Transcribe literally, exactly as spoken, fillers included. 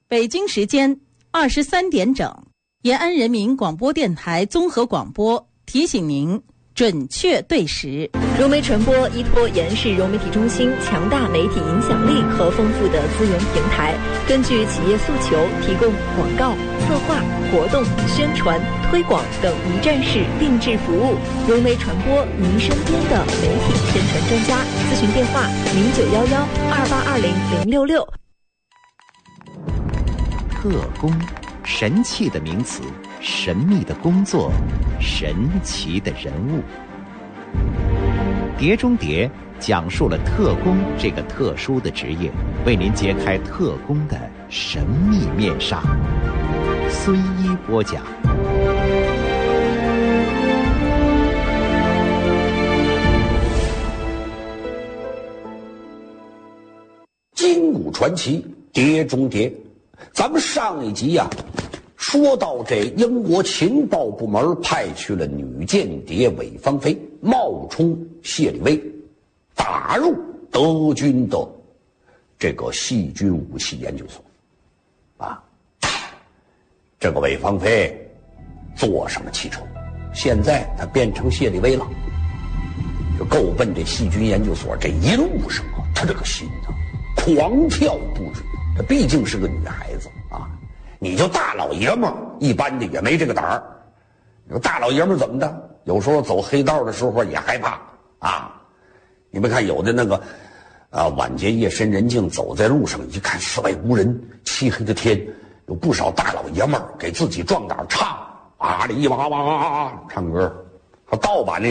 北京时间二十三点整，延安人民广播电台综合广播提醒您准确对时。 融媒传播依托延安市融媒体中心强大媒体影响力和丰富的资源平台，根据企业诉求，提供广告、策划、活动、宣传、推广等一站式定制服务。融媒传播，您身边的媒体宣传专家。咨询电话：零九幺幺二八二零零六六。 特工，神气的名词，神秘的工作，神奇的人物。碟中谍讲述了特工这个特殊的职业，为您揭开特工的神秘面纱。孙一播讲。 金谷传奇，碟中谍。咱们上一集呀、啊，说到这英国情报部门派去了女间谍韦芳菲冒充谢立威，打入德军的这个细菌武器研究所。啊，这个韦芳菲坐上了汽车，现在他变成谢立威了，就够奔这细菌研究所。这一路上啊，他这个心啊狂跳不止。这毕竟是个女孩子啊，你就大老爷们儿一般的也没这个胆儿。你说大老爷们儿怎么的？有时候走黑道的时候也害怕啊。你们看有的那个啊，晚间夜深人静走在路上，一看四外无人，漆黑的天，有不少大老爷们儿给自己壮胆唱啊哩哇哇哇唱歌，和盗版那